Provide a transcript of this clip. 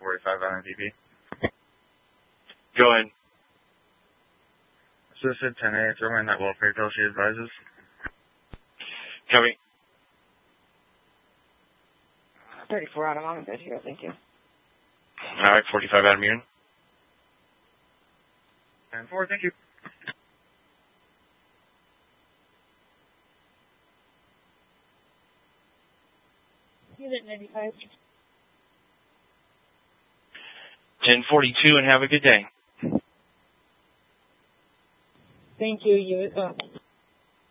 1045 on NDB. Go ahead. Assisted 10A, German net welfare till she advises. Copy. 34 out of Mom, good here, thank you. Alright, 45 out of Murin. 10-4, thank you. Unit 95. 1042 and have a good day. Thank you,